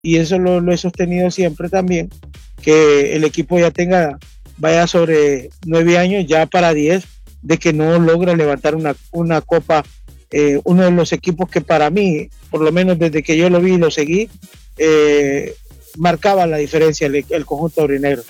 y eso lo he sostenido siempre también, que el equipo ya vaya sobre 9 años, ya para 10, de que no logra levantar una copa. Uno de los equipos que para mí, por lo menos desde que yo lo vi y lo seguí, marcaba la diferencia el conjunto aurinegro.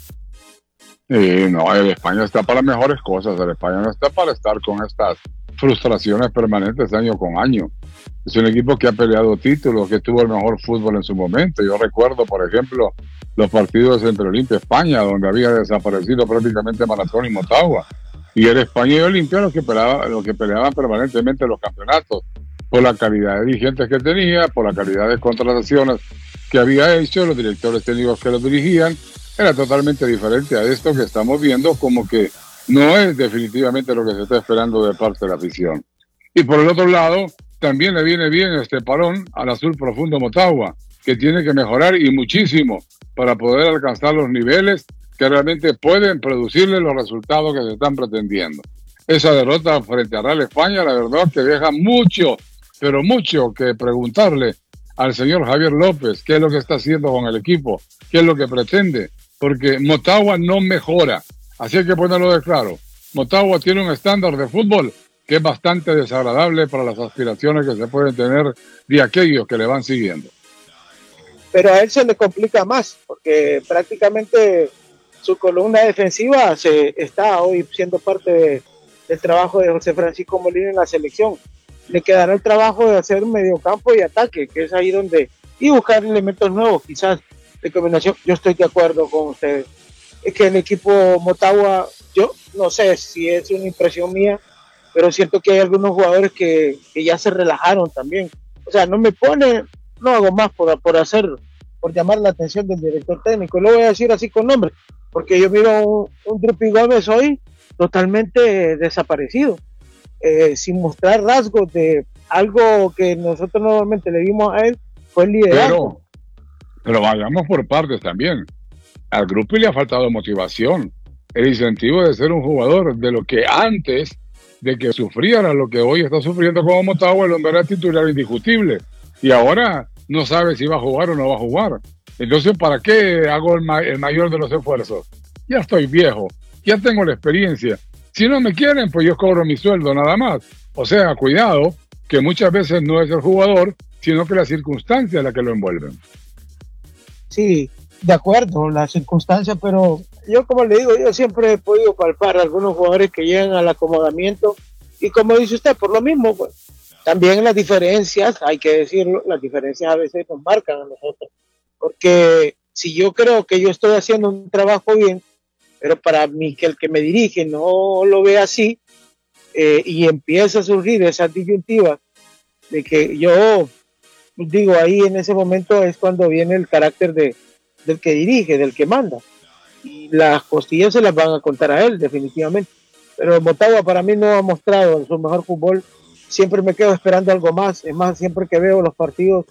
No, el España está para mejores cosas. El España no está para estar con estas frustraciones permanentes año con año. Es un equipo que ha peleado títulos, que tuvo el mejor fútbol en su momento. Yo recuerdo, por ejemplo, los partidos entre Olimpia y España, donde había desaparecido prácticamente Maratón y Motagua. Y era España y Olimpia los que peleaban permanentemente los campeonatos, por la calidad de dirigentes que tenía, por la calidad de contrataciones que había hecho, los directores técnicos que los dirigían. Era totalmente diferente a esto que estamos viendo, como que no es definitivamente lo que se está esperando de parte de la afición. Y por el otro lado, también le viene bien este parón al Azul Profundo Motagua, que tiene que mejorar y muchísimo para poder alcanzar los niveles que realmente pueden producirle los resultados que se están pretendiendo. Esa derrota frente a Real España, la verdad que deja mucho, pero mucho que preguntarle al señor Javier López, qué es lo que está haciendo con el equipo, qué es lo que pretende, porque Motagua no mejora, así hay que ponerlo de claro. Motagua tiene un estándar de fútbol que es bastante desagradable para las aspiraciones que se pueden tener de aquellos que le van siguiendo. Pero a él se le complica más, porque prácticamente su columna defensiva está hoy siendo parte del trabajo de José Francisco Molina en la selección. Le quedará el trabajo de hacer mediocampo y ataque, que es ahí donde, y buscar elementos nuevos, quizás de combinación. Yo estoy de acuerdo con ustedes. Es que el equipo Motagua, yo no sé si es una impresión mía, pero siento que hay algunos jugadores que ya se relajaron también. O sea, no hago más por llamar la atención del director técnico. Lo voy a decir así con nombre, porque yo miro un Drupi Gómez hoy totalmente desaparecido, sin mostrar rasgos de algo que nosotros normalmente le vimos a él, fue el liderazgo. Pero vayamos por partes también. Al grupo le ha faltado motivación, el incentivo de ser un jugador de lo que antes de que sufriera lo que hoy está sufriendo como Motagua, el hombre era titular indiscutible y ahora no sabe si va a jugar o no va a jugar. Entonces, ¿para qué hago el mayor de los esfuerzos? Ya estoy viejo, ya tengo la experiencia. Si no me quieren, pues yo cobro mi sueldo nada más. O sea, cuidado, que muchas veces no es el jugador, sino que la circunstancia es la que lo envuelven. Sí, de acuerdo, la circunstancia, pero yo, como le digo, yo siempre he podido palpar a algunos jugadores que llegan al acomodamiento y, como dice usted, por lo mismo, pues también las diferencias, hay que decirlo, las diferencias a veces nos marcan a nosotros, porque si yo creo que yo estoy haciendo un trabajo bien, pero para mí que el que me dirige no lo ve así, y empieza a surgir esas disyuntivas de que yo digo, ahí en ese momento es cuando viene el carácter del que dirige, del que manda, y las costillas se las van a contar a él definitivamente. Pero Motagua para mí no ha mostrado su mejor fútbol. Siempre me quedo esperando algo más. Es más, siempre que veo los partidos,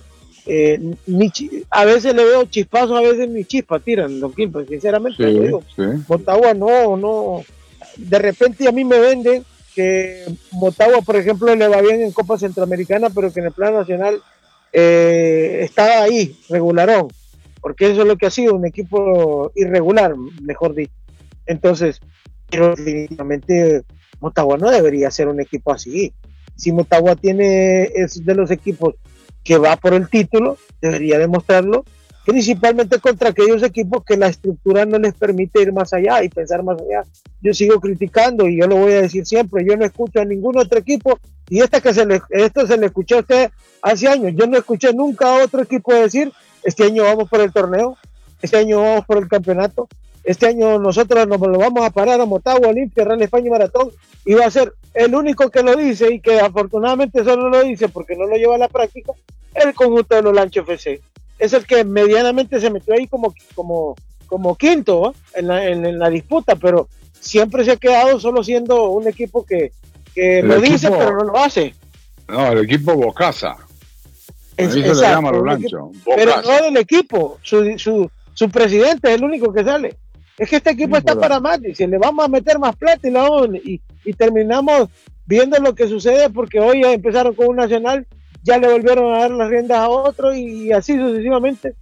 a veces le veo chispazos, a veces ni chispa tiran, don Kim, pues sinceramente lo digo. Sí. Motagua no, de repente a mí me venden que Motagua, por ejemplo, le va bien en Copa Centroamericana, pero que en el plano nacional está ahí, regularón, porque eso es lo que ha sido, un equipo irregular, mejor dicho. Entonces, pero definitivamente Motagua no debería ser un equipo así. Si Motagua es de los equipos que va por el título, debería demostrarlo, principalmente contra aquellos equipos que la estructura no les permite ir más allá y pensar más allá. Yo sigo criticando y yo lo voy a decir siempre, yo no escucho a ningún otro equipo, y esto se le escuchó a usted hace años, yo no escuché nunca a otro equipo decir, este año vamos por el torneo, este año vamos por el campeonato, este año nosotros nos lo vamos a parar a Motagua, Olimpia, Real España y Maratón, y va a ser el único que lo dice, y que afortunadamente solo lo dice porque no lo lleva a la práctica, el conjunto de los Lancho FC. Es el que medianamente se metió ahí como quinto, ¿eh? en la disputa, pero siempre se ha quedado solo siendo un equipo que lo dice pero no lo hace. No, el equipo Bocasa. Ahí se le llama a los Lancho. Pero no del equipo, su presidente es el único que sale. Es que este equipo está para más, dice, le vamos a meter más plata y terminamos viendo lo que sucede, porque hoy ya empezaron con un Nacional ya le volvieron a dar las riendas a otro y así sucesivamente.